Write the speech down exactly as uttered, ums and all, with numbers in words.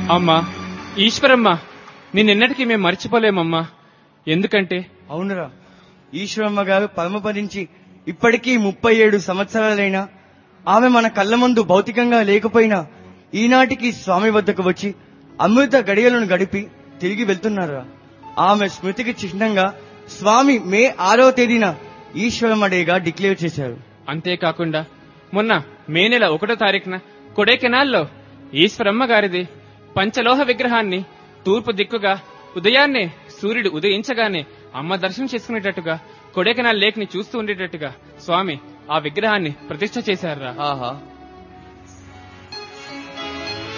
అమ్మా ఈశ్వరమ్మ, నిన్నెన్నటికీ మేము మర్చిపోలేమమ్మా. ఎందుకంటే అవునరా, ఈశ్వరమ్మ గారు పరమపదించి ఇప్పటికీ ముప్పై ఏడు సంవత్సరాలైనా ఆమె మన కళ్ళ ముందు భౌతికంగా లేకపోయినా ఈనాటికి స్వామి వద్దకు వచ్చి అమృత గడియలను గడిపి తిరిగి వెళ్తున్నారా. ఆమె స్మృతికి చిహ్నంగా స్వామి మే ఆరో తేదీన ఈశ్వరమ్మ డేగా డిక్లేర్ చేశారు. అంతేకాకుండా మొన్న మే నెల ఒకటో తారీఖున కొడైకెనాల్లో ఈశ్వరమ్మ గారిది పంచలోహ విగ్రహాన్ని తూర్పు దిక్కుగా ఉదయాన్నే సూర్యుడు ఉదయించగానే అమ్మ దర్శనం చేసుకునేటట్టుగా కొడైకెనాల్ లేక్ ని చూస్తూ ఉండేటట్టుగా స్వామి ఆ విగ్రహాన్ని ప్రతిష్ఠ చేశారా. ఆహా